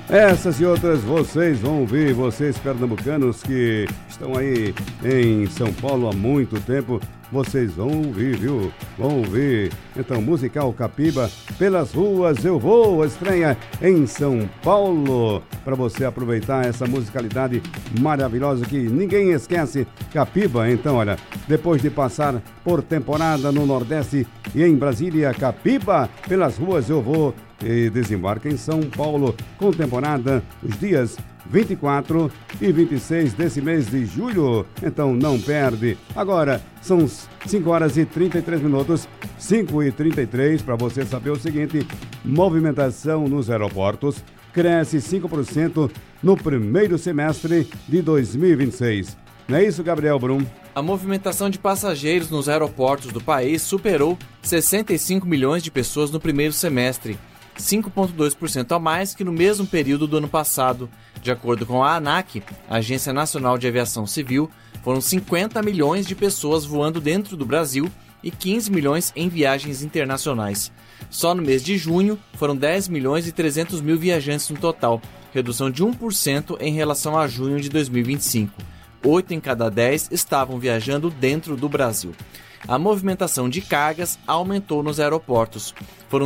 Essas e outras vocês vão ouvir, vocês pernambucanos que estão aí em São Paulo há muito tempo, vocês vão ouvir, viu? Vão ouvir. Então, musical Capiba, Pelas Ruas Eu Vou, estreia em São Paulo, para você aproveitar essa musicalidade maravilhosa que ninguém esquece. Capiba, então, olha, depois de passar por temporada no Nordeste e em Brasília, Capiba, Pelas Ruas Eu Vou, e desembarca em São Paulo com temporada os dias 24 e 26 desse mês de julho. Então não perde. Agora são 5 horas e 33 minutos, 5 e 33, para você saber o seguinte: movimentação nos aeroportos cresce 5% no primeiro semestre de 2026. Não é isso, Gabriel Brum? A movimentação de passageiros nos aeroportos do país superou 65 milhões de pessoas no primeiro semestre, 5,2% a mais que no mesmo período do ano passado. De acordo com a ANAC, a Agência Nacional de Aviação Civil, foram 50 milhões de pessoas voando dentro do Brasil e 15 milhões em viagens internacionais. Só no mês de junho, foram 10 milhões e 300 mil viajantes no total, redução de 1% em relação a junho de 2025. 8 em cada 10 estavam viajando dentro do Brasil. A movimentação de cargas aumentou nos aeroportos. Foram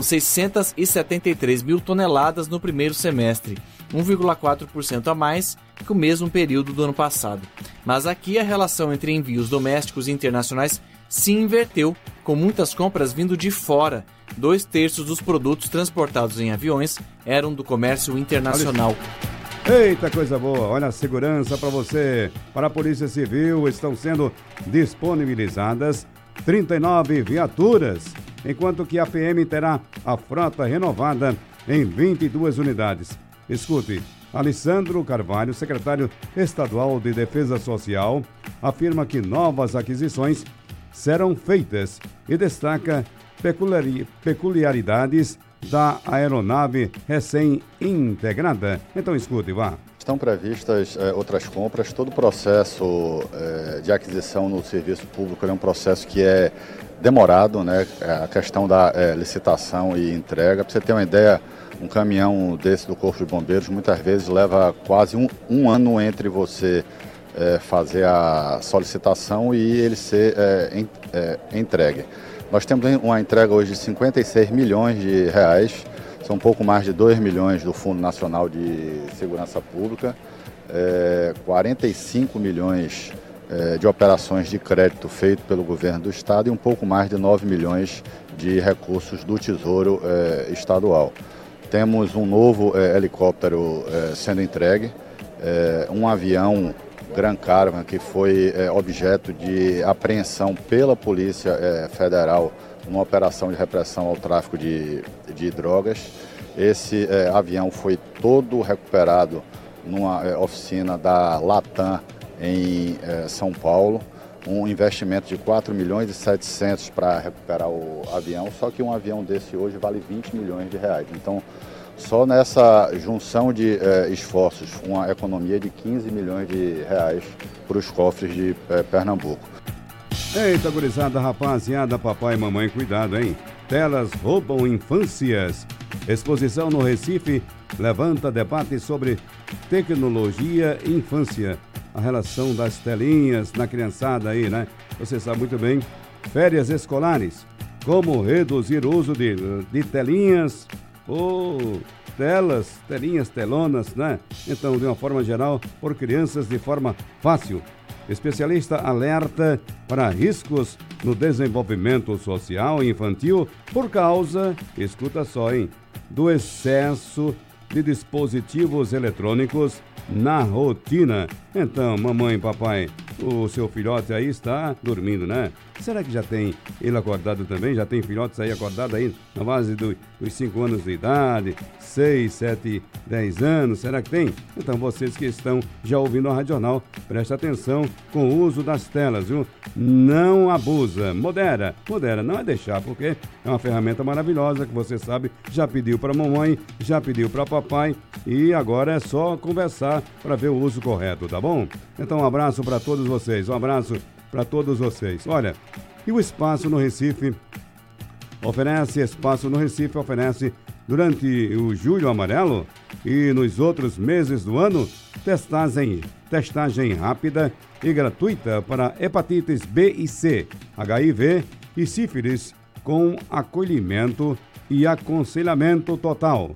673 mil toneladas no primeiro semestre, 1,4% a mais que o mesmo período do ano passado. Mas aqui a relação entre envios domésticos e internacionais se inverteu, com muitas compras vindo de fora. 2/3 dos produtos transportados em aviões eram do comércio internacional. Eita, coisa boa! Olha a segurança para você. Para a Polícia Civil estão sendo disponibilizadas 39 viaturas, enquanto que a PM terá a frota renovada em 22 unidades. Escute, Alessandro Carvalho, secretário estadual de Defesa Social, afirma que novas aquisições serão feitas e destaca peculiaridades da aeronave recém-integrada. Então escute, vá. Estão previstas outras compras. Todo o processo de aquisição no serviço público é um processo que é demorado, né? A questão da licitação e entrega. Para você ter uma ideia, um caminhão desse do Corpo de Bombeiros muitas vezes leva quase um ano entre você fazer a solicitação e ele ser entregue. Nós temos uma entrega hoje de 56 milhões de reais. São um pouco mais de 2 milhões do Fundo Nacional de Segurança Pública, 45 milhões de operações de crédito feito pelo governo do estado e um pouco mais de 9 milhões de recursos do Tesouro Estadual. Temos um novo helicóptero sendo entregue, um avião Gran Caravan que foi objeto de apreensão pela Polícia Federal numa operação de repressão ao tráfico de drogas. Esse avião foi todo recuperado numa oficina da Latam em São Paulo, um investimento de 4 milhões e 700 para recuperar o avião, só que um avião desse hoje vale 20 milhões de reais. Então, só nessa junção de esforços, uma economia de 15 milhões de reais para os cofres de Pernambuco. Eita, gurizada, rapaziada, papai e mamãe, cuidado, hein? Telas roubam infâncias. Exposição no Recife levanta debate sobre tecnologia e infância. A relação das telinhas na criançada aí, né? Você sabe muito bem. Férias escolares. Como reduzir o uso de telinhas ou telinhas, telonas, né? Então, de uma forma geral, por crianças de forma fácil. Especialista alerta para riscos no desenvolvimento social e infantil por causa, escuta só, hein, do excesso de dispositivos eletrônicos na rotina. Então, mamãe e papai, o seu filhote aí está dormindo, né? Será que já tem ele acordado também? Já tem filhotes aí acordados aí na base dos 5 anos de idade, 6, 7, 10 anos? Será que tem? Então, vocês que estão já ouvindo a Rádio Jornal, preste atenção com o uso das telas, viu? Não abusa, modera, não é deixar, porque é uma ferramenta maravilhosa que você sabe, já pediu para mamãe, já pediu para papai e agora é só conversar para ver o uso correto, tá bom? Então, um abraço para todos vocês, Olha, e o Espaço no Recife oferece, durante o Julho Amarelo, E nos outros meses do ano, testagem rápida e gratuita para hepatites B e C, HIV e sífilis, com acolhimento e aconselhamento total.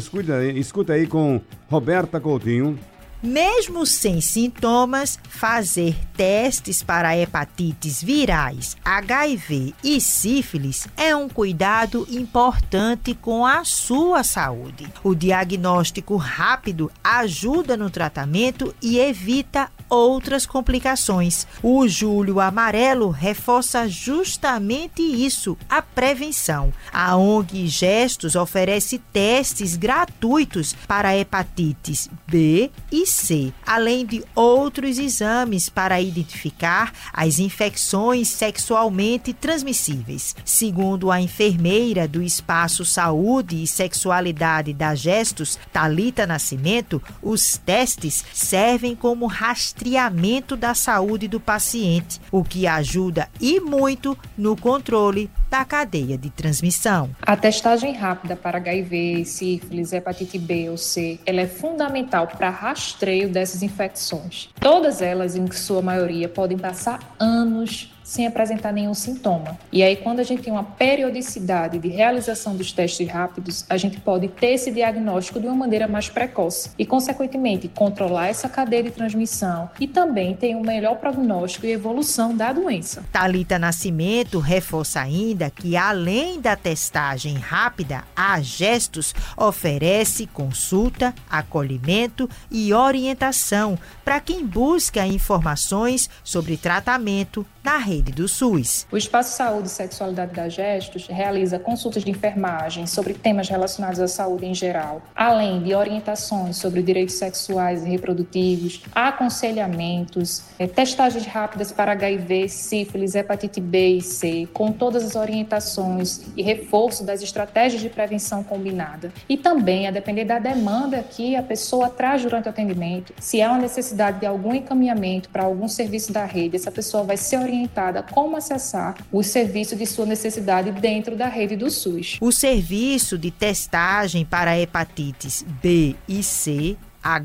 Escuta aí com Roberta Coutinho. Mesmo sem sintomas, fazer testes para hepatites virais, HIV e sífilis é um cuidado importante com a sua saúde. O diagnóstico rápido ajuda no tratamento e evita outras complicações. O Julho Amarelo reforça justamente isso, a prevenção. A ONG Gestos oferece testes gratuitos para hepatites B e C, além de outros exames para identificar as infecções sexualmente transmissíveis. Segundo a enfermeira do Espaço Saúde e Sexualidade da Gestos, Thalita Nascimento, os testes servem como rastreamento da saúde do paciente, o que ajuda e muito no controle da cadeia de transmissão. A testagem rápida para HIV, sífilis, hepatite B ou C, ela é fundamental para rastreio dessas infecções. Todas elas, em sua maioria, podem passar anos sem apresentar nenhum sintoma. E aí, quando a gente tem uma periodicidade de realização dos testes rápidos, a gente pode ter esse diagnóstico de uma maneira mais precoce e, consequentemente, controlar essa cadeia de transmissão e também ter um melhor prognóstico e evolução da doença. Thalita Nascimento reforça ainda que, além da testagem rápida, a Gestos oferece consulta, acolhimento e orientação para quem busca informações sobre tratamento na rede do SUS. O Espaço Saúde e Sexualidade da Gestos realiza consultas de enfermagem sobre temas relacionados à saúde em geral, além de orientações sobre direitos sexuais e reprodutivos, aconselhamentos, testagens rápidas para HIV, sífilis, hepatite B e C, com todas as orientações e reforço das estratégias de prevenção combinada. E também, a depender da demanda que a pessoa traz durante o atendimento, se há uma necessidade de algum encaminhamento para algum serviço da rede, essa pessoa vai ser orientada como acessar os serviços de sua necessidade dentro da rede do SUS. O serviço de testagem para hepatites B e C,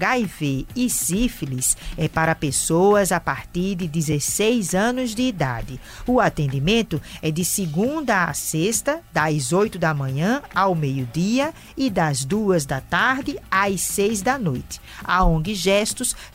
HIV e sífilis é para pessoas a partir de 16 anos de idade. O atendimento é de segunda a sexta, das 8 da manhã ao meio-dia e das 2 da tarde às 6 da noite. A ONG Gestos